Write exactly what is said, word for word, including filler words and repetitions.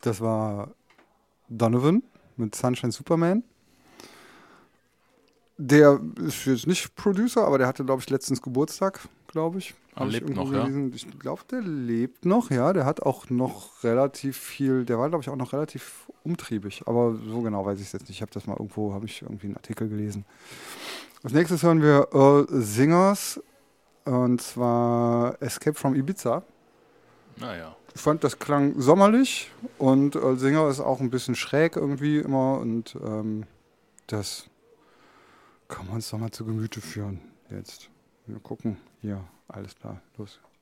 Das war Donovan mit Sunshine Superman. Der ist jetzt nicht Producer, aber der hatte, glaube ich, letztens Geburtstag, glaube ich. Er lebt noch, ja? Ich glaube, der lebt noch, ja. Der hat auch noch relativ viel, der war, glaube ich, auch noch relativ umtriebig. Aber so genau weiß ich es jetzt nicht. Ich habe das mal irgendwo, habe ich irgendwie einen Artikel gelesen. Als nächstes hören wir Earl Singers, und zwar Escape from Ibiza. Naja. Ich fand, das klang sommerlich, und Earl Singer ist auch ein bisschen schräg irgendwie immer, und ähm, das kann man uns doch mal zu Gemüte führen jetzt. Wir gucken. Hier, alles klar, los.